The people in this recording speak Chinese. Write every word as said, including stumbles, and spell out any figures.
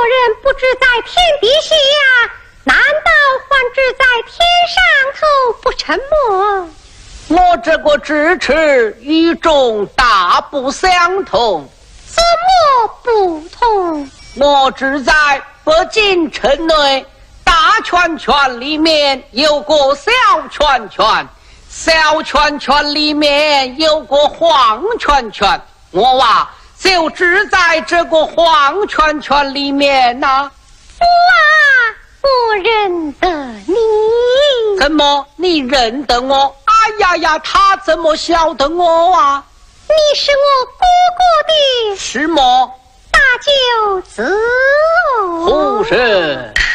人不知在天底下，难道还知在天上头不沉默？ 我这个智齿与众大不相同。 怎么不同？ 我只在北京城内大圈圈里面有个小圈圈，小圈圈里面有个黄圈圈，我啊就只在这个黄圈圈里面呐、啊。 我啊不认得你。 怎么你认得我？哎呀呀，他怎么晓得我啊？ 你是我姑姑的是么？ 大舅子不是。